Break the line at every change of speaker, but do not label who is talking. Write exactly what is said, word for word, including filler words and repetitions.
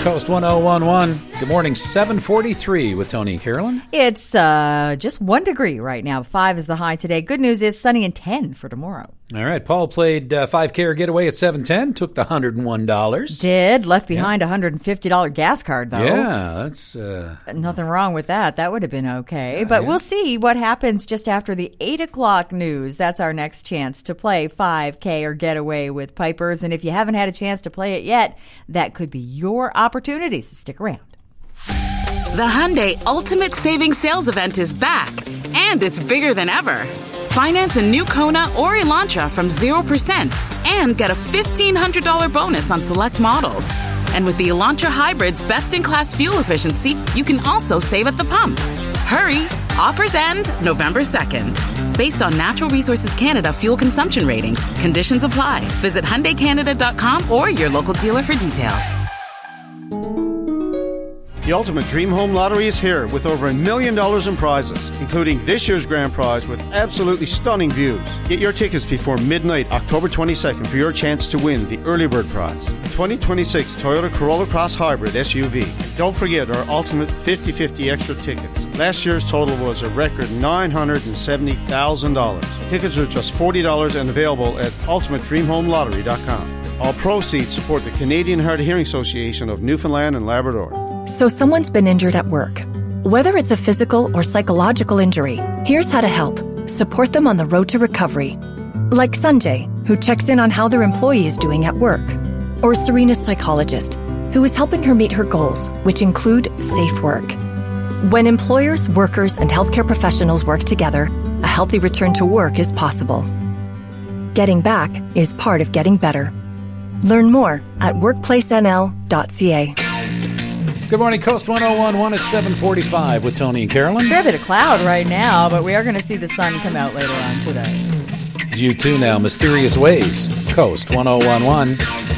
Coast one oh one one. Good morning, seven forty-three with Tony and Carolyn.
It's uh, just one degree right now. Five is the high today. Good news is sunny and ten for tomorrow.
All right. Paul played uh, five K or getaway at seven ten. Took the one hundred one dollars.
Did. Left behind yeah. a one hundred fifty dollars gas card, though.
Yeah, that's... Uh...
Nothing wrong with that. That would have been okay.
Yeah,
but
yeah.
we'll see what happens just after the eight o'clock news. That's our next chance to play five K or getaway with Pipers. And if you haven't had a chance to play it yet, that could be your opportunity. So stick around.
The Hyundai Ultimate Savings Sales Event is back, and it's bigger than ever. Finance a new Kona or Elantra from zero percent and get a fifteen hundred dollars bonus on select models. And with the Elantra Hybrid's best-in-class fuel efficiency, you can also save at the pump. Hurry! Offers end November second. Based on Natural Resources Canada fuel consumption ratings, conditions apply. Visit Hyundai Canada dot com or your local dealer for details.
The Ultimate Dream Home Lottery is here with over a million dollars in prizes, including this year's grand prize with absolutely stunning views. Get your tickets before midnight, October twenty-second, for your chance to win the early bird prize, the twenty twenty-six Toyota Corolla Cross Hybrid S U V. Don't forget our Ultimate fifty fifty extra tickets. Last year's total was a record nine hundred seventy thousand dollars. Tickets are just forty dollars and available at ultimate dream home lottery dot com. All proceeds support the Canadian Hard of Hearing Association of Newfoundland and Labrador.
So someone's been injured at work. Whether it's a physical or psychological injury, here's how to help. Support them on the road to recovery. Like Sanjay, who checks in on how their employee is doing at work. Or Serena's psychologist, who is helping her meet her goals, which include safe work. When employers, workers, and healthcare professionals work together, a healthy return to work is possible. Getting back is part of getting better. Learn more at workplace n l dot c a.
Good morning, Coast one oh one one at seven forty-five with Tony and Carolyn.
Fair bit of cloud right now, but we are going to see the sun come out later on today.
You too now, Mysterious Ways, Coast one oh one one.